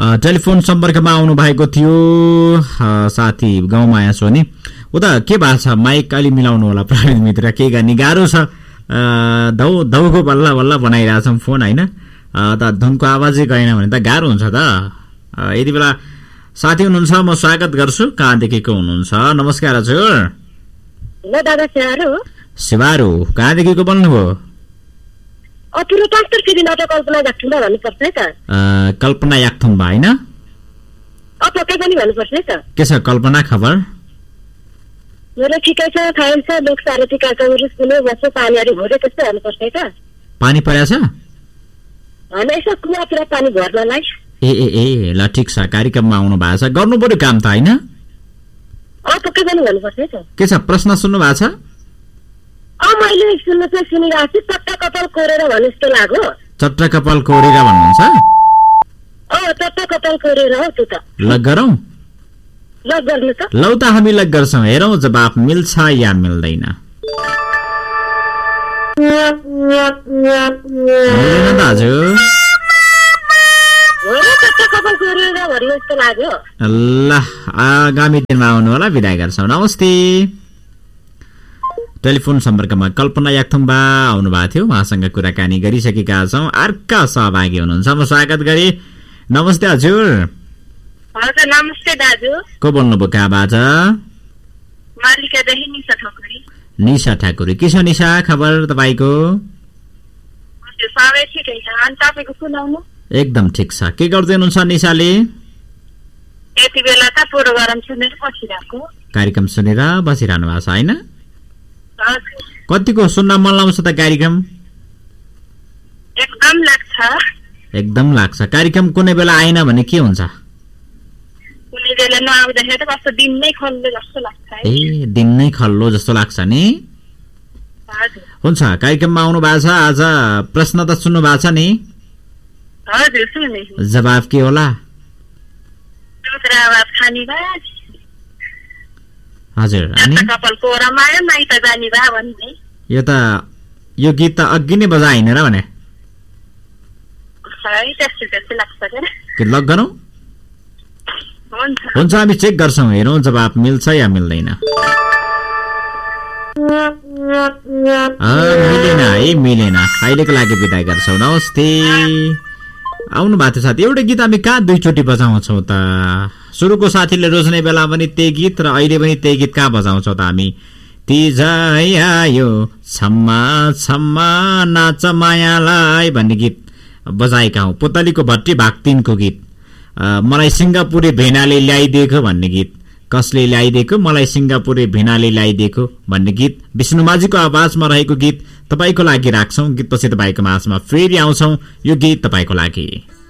Telephone सम्पर्कमा आउनु भएको थियो साथी गाउँमाया सोनी। उता के भएको छ माइक अलि मिलाउनु होला प्रविध मित्र, के गर्ने गाह्रो छ। धौको बल्ल बल्ल बनाइरहेछौँ फोन होइन, त धुनको आवाजै गएन भने त गाह्रो हुन्छ त। यति बेला साथी हुनुहुन्छ, म स्वागत गर्छु। कहाँदेखिको हुनुहुन्छ? नमस्कार हजुर। शिवारू कहाँदेखिको बोल्नुभयो? कल्पना याक्थुम्बा होइन? के छ कल्पना खबर? मेरो ठिकै छ, फाइन छ। लोक सारथी काकामुरुस कुनै बस्छ, पानीहरू भरे त्यस्तै हेर्नुपर्छ है त। पानी परेछ? होइन, यसो कुवातिर पानी भर्नलाई। ए ल ठिक छ, कार्यक्रममा आउनु भएको छ, गर्नु पर्यो काम त होइन? पक्कै पनि भन्नुपर्छ है त। के छ प्रश्न सुन्नु भएको छ? मैले सुन्नु चाहिँ सुनिरहेको छु, चट्टा कपाल कोरेर भने जस्तो लाग्यो। चट्टा कपाल कोरेर भन्नुहुन्छ? चट्टा कपाल कोरेर हो त्यो त। लग गरौँ? लग गर्नु त। लौ त हामी लग गर्छौँ, हेरौँ जवाफ मिल्छ या मिल्दैन। मिलेन दाजु? ल आगामी दिनमा आउनु होला, बिदा गर्छौँ, नमस्ते। टेलिफोन सम्पर्कमा कल्पना याक्थुम्बा आउनु भएको थियो, उहाँसँग कुराकानी गरिसकेका छौँ। अर्का सहभागी हुनुहुन्छ, म स्वागत गरेँ। नमस्ते हजुर। हजुर नमस्ते दाजु। को बोल्नुभयो कहाँबाट? मालिकादेखि निशा ठकुरी। निशा ठाकुरी, के छ निशा खबर तपाईँको? सबै ठिकै छ, अनि तपाईँको सुनाउनु? एकदम ठिक छ। के गर्दै हुनुहुन्छ निशाले? यति बेला त प्रोग्राम सुनेर बसिरहेको। कार्यक्रम सुनेर बसिरहनु भएको छ होइन? कतिको सुन्न मन लाउँछ त कार्यक्रम? एकदम लाग्छ। एकदम लाग्छ। कार्यक्रम कुनै बेला आएन भने के हुन्छ? कुनै बेला नआउँदाखेरि त कस्तो दिन नै खल्लो जस्तो लाग्छ। ए दिन नै खल्लो जस्तो लाग्छ नि? हुन्छ, कार्यक्रममा आउनु भएको छ आज। प्रश्न त सुन्नु भएको छ नि? हजुर सुने। जवाफ के होला? हजुर यो गीत त अघि नै बजा होइन र भने लग गरौँ? हुन्छ, हामी चेक गर्छौँ, हेरौँ जवाफ मिल्छ या मिल्दैन। मिलेन। अहिलेको लागि बिदा गर्छौँ, नमस्ते। आउनु भएको थियो साथी। एउटा गीत हामी कहाँ दुईचोटि बजाउँछौँ त? सुरुको साथीले रोज्ने बेला पनि त्यही गीत र अहिले पनि त्यही गीत कहाँ बजाउँछौँ त हामी? तिजै आयो छम्मा छम्मा नाच मायालाई भन्ने गीत बजाएका हौँ। पुतलीको भट्टी भाग 3 को गीत। मलाई सिङ्गापुरे भेनाले ल्याइदिएको भन्ने गीत। कसले ल्याइदिएको? मलाई सिङ्गापुरे भेनाले ल्याइदिएको भन्ने गीत विष्णुमाझीको आवाजमा रहेको गीत तपाईँको लागि राख्छौँ। गीतपछि तपाईँको माझमा फेरि आउँछौँ। यो गीत तपाईँको लागि।